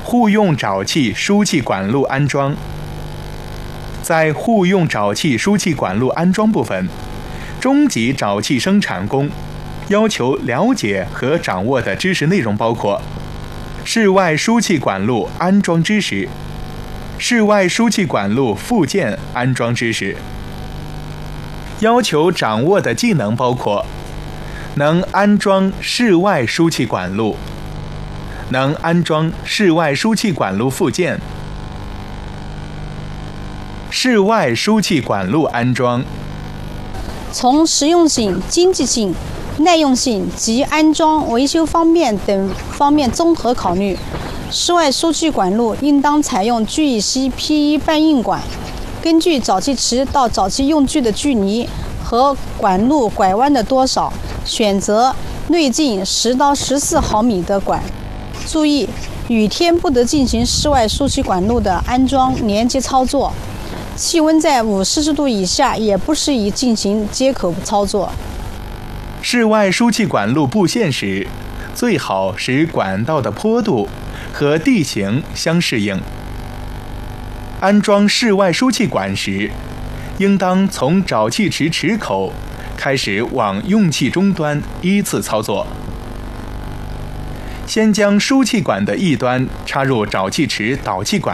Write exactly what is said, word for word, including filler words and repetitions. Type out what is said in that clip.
户用沼气输气管路安装。在户用沼气输气管路安装部分，中级沼气生产工要求了解和掌握的知识内容包括：室外输气管路安装知识、室外输气管路附件安装知识。要求掌握的技能包括：能安装室外输气管路，能安装室外输气管路附件。室外输气管路安装， 从实用性、经济性、耐用性及安装维修方面等方面综合考虑，室外输气管路应当采用 G E C P 一 半硬管，根据沼气池到沼气用具的距离和管路拐弯的多少，选择内径十到十四毫米的管。注意，雨天不得进行室外输气管路的安装连接操作，气温在五摄氏度以下也不适宜进行接口操作。 室外输气管路布线时，最好使管道的坡度和地形相适应。安装室外输气管时，应当从沼气池池口开始往用气终端依次操作。先将输气管的一端插入沼气池导气管